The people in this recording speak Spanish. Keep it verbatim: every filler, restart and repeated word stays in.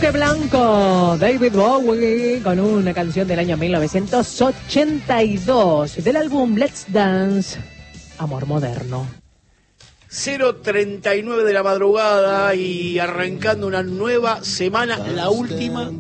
Buque Blanco, David Bowie, con una canción del año mil novecientos ochenta y dos, del álbum Let's Dance, Amor Moderno. cero treinta y nueve de la madrugada y arrancando una nueva semana, la última